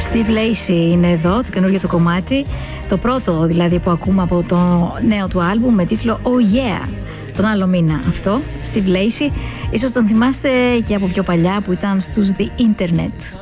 Steve Lacy είναι εδώ, το καινούργιο του κομμάτι. Το πρώτο δηλαδή που ακούμε από το νέο του άλμπουμ με τίτλο Oh Yeah. Τον άλλο μήνα αυτό, Steve Lacy. Ίσως τον θυμάστε και από πιο παλιά που ήταν στους The Internet.